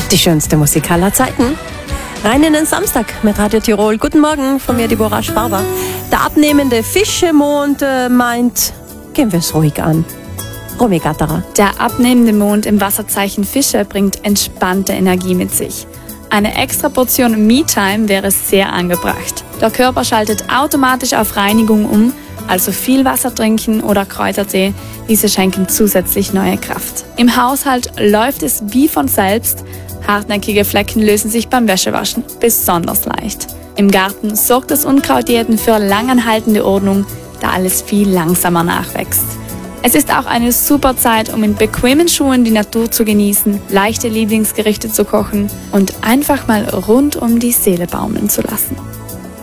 Die schönste Musik aller Zeiten. Rein in den Samstag mit Radio Tirol. Guten Morgen von mir, Deborah Sparber. Der abnehmende Fischemond meint, gehen wir es ruhig an. Romy Gatterer. Der abnehmende Mond im Wasserzeichen Fische bringt entspannte Energie mit sich. Eine extra Portion Me-Time wäre sehr angebracht. Der Körper schaltet automatisch auf Reinigung um, also viel Wasser trinken oder Kräutertee. Diese schenken zusätzlich neue Kraft. Im Haushalt läuft es wie von selbst. Hartnäckige Flecken lösen sich beim Wäschewaschen besonders leicht. Im Garten sorgt das Unkrautjäten für langanhaltende Ordnung, da alles viel langsamer nachwächst. Es ist auch eine super Zeit, um in bequemen Schuhen die Natur zu genießen, leichte Lieblingsgerichte zu kochen und einfach mal rund um die Seele baumeln zu lassen.